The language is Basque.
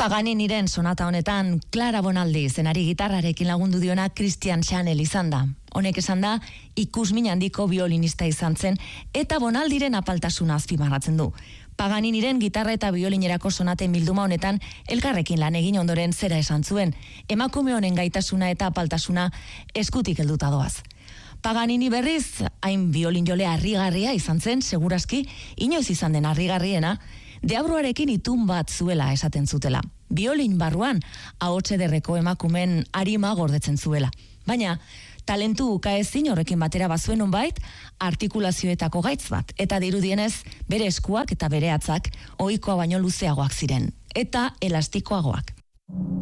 Paganiniren sonata honetan Clara Bonaldi zenari gitarrarekin lagundu diona Christian Chanel izan da. Honek esan da, ikusmin handiko biolinista izan zen eta Bonaldiren apaltasuna azpimarratzen du. Paganiniren gitarra eta biolinerako sonaten bilduma honetan elkarrekin lan egin ondoren zera esan zuen. Emakume honen gaitasuna eta apaltasuna eskutik helduta doaz. Paganini berriz, hain biolinjole harrigarria izan zen, segurazki, inoiz izan den harrigarriena, deabruarekin itun bat zuela esaten zutela. Biolin barruan, ahots ederreko emakumen arima gordetzen zuela. Baina, talentu ukaezin horrekin batera bazuen nonbait, artikulazioetako gaitz bat, eta dirudienez, bere eskuak eta bere hatzak ohikoa baino luzeagoak ziren, eta elastikoagoak.